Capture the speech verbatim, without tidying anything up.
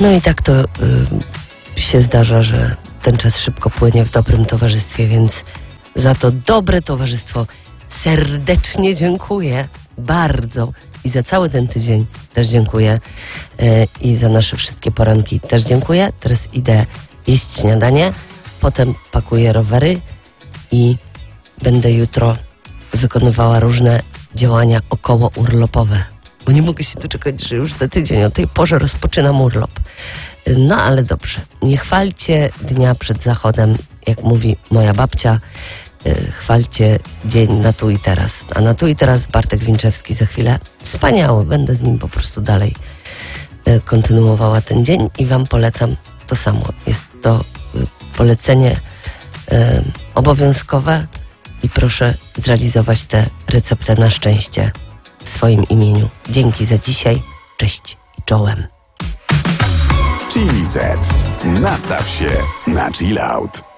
No i tak to y, się zdarza, że ten czas szybko płynie w dobrym towarzystwie, więc za to dobre towarzystwo serdecznie dziękuję. Bardzo. I za cały ten tydzień też dziękuję. Y, I za nasze wszystkie poranki też dziękuję. Teraz idę jeść śniadanie, potem pakuję rowery i będę jutro wykonywała różne działania około urlopowe. Bo nie mogę się doczekać, że już za tydzień o tej porze rozpoczynam urlop. No ale dobrze, nie chwalcie dnia przed zachodem, jak mówi moja babcia, chwalcie dzień na tu i teraz. A na tu i teraz Bartek Winczewski za chwilę. Wspaniały, będę z nim po prostu dalej kontynuowała ten dzień i wam polecam to samo. Jest to polecenie e, obowiązkowe i proszę zrealizować tę receptę na szczęście w swoim imieniu. Dzięki za dzisiaj. Cześć i czołem. Chili Z. Nastaw się na chill out.